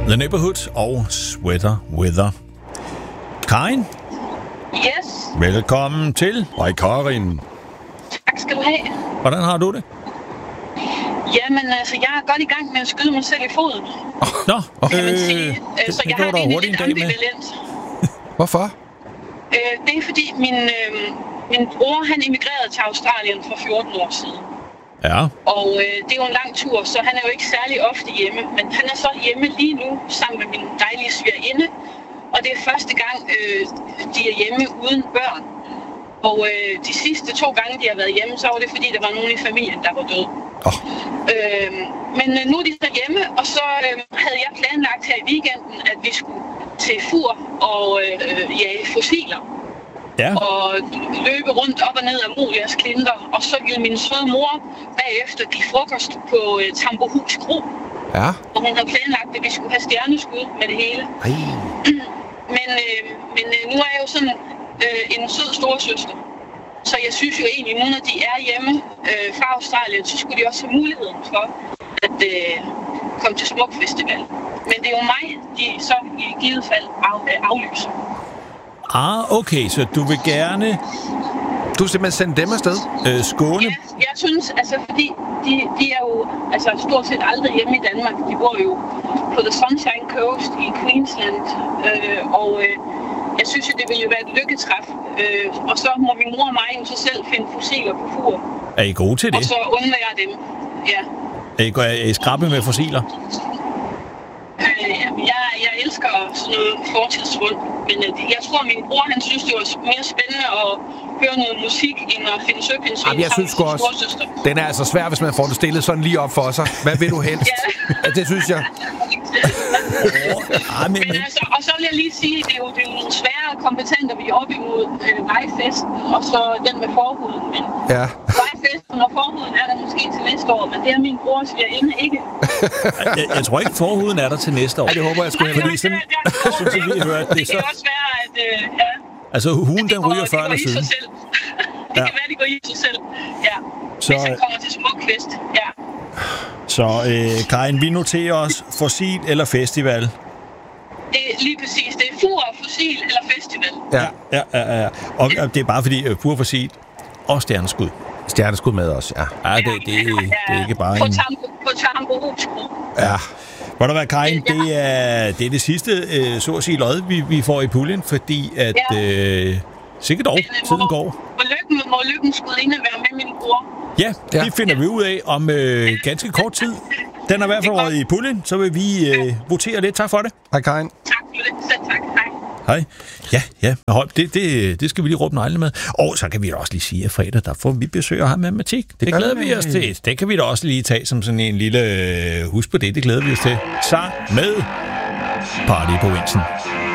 The Neighborhood og Sweater Weather. Karin? Yes. Velkommen til. Hej Karin. Tak skal du have. Hvordan har du det? Jamen, altså, jeg er godt i gang med at skyde mig selv i foden. Nå, Kan man sige. Så jeg har det egentlig lidt ambivalent. Hvorfor? Det er fordi, min bror, han emigrerede til Australien for 14 år siden. Ja. Og det er jo en lang tur, så han er jo ikke særlig ofte hjemme. Men han er så hjemme lige nu, sammen med min dejlige svigerinde. Og det er første gang, de er hjemme uden børn. Og de sidste 2 gange, de har været hjemme, så var det fordi, der var nogen i familien, der var død. Men nu er de så hjemme, og så havde jeg planlagt her i weekenden, at vi skulle til Fur og jage fossiler. Ja. Og løbe rundt op og ned af Molias klinter. Og så ville min søde mor bagefter give frokost på Tambohus Kro. Ja. Og hun havde planlagt, at vi skulle have stjerneskud med det hele. Men nu er jeg jo sådan en sød storesøster. Så jeg synes jo egentlig, at nu når de er hjemme fra Australien, så skulle de også have muligheden for at komme til Smuk Festival. Men det er jo mig, de så i givet fald aflyser. Okay, så du vil gerne... Du vil simpelthen sende dem afsted? Skåne? Ja, jeg synes, altså fordi de er jo altså stort set aldrig hjemme i Danmark. De bor jo på The Sunshine Coast i Queensland, og jeg synes jo, det ville jo være et lykketræf. Og så må min mor og mig jo så selv finde fossiler på Fur. Er I gode til det? Og så undvære dem, ja. Er I skrappe med fossiler? Jeg elsker sådan noget fortidsfund, men jeg tror, min bror han synes, det var mere spændende at høre noget musik, end at finde søpindsvin jeg synes også, den er altså svær, hvis man får det stillet sådan lige op for sig. Hvad vil du helst? Ja. Det synes jeg. Men altså, og så vil jeg lige sige, det er jo nogle svære kompetenter, vi er oppe imod vejfesten, og så den med forhuden. Men vejfesten og forhuden er der måske til næste år, men det er min bror svigerinde ikke. jeg tror ikke, forhuden er der til næste år. Ja, det håber jeg sgu ikke. Fordi sådan, synes jeg, vi har hørt det. Det kan også være, at... Altså, hunden, den ryger før eller siden. Det kan være, de går i sig selv. Ja. Så, hvis han kommer til Smuk Fest. Ja. Så, Karin, vi noterer os fossil eller festival. Det er lige præcis. Det er Fur, fossil eller festival. Ja. Og det er bare fordi Fur, fossil og stjerneskud. Stjerneskud med os, ja. Ja, det er ikke bare på Tambohus Kro. Ja. Hvor der var, Karin, det er det sidste, så at sige, lod, vi får i puljen, fordi at sikkert dog, tiden går. Må lykken skulle inde være med min bror. Ja, det finder vi ud af om ganske kort tid. Den er i hvert fald røget i puljen, så vil vi votere lidt. Tak for det. Hej, Karin. Tak for det. Så tak. Hej. Hej. Ja. Det skal vi lige råbe negle med. Og så kan vi da også lige sige, at fredag, der får vi besøg af matematik. Det glæder vi os til. Det kan vi da også lige tage som sådan en lille husk på det. Det glæder vi os til. Sang med Party på Vinsen.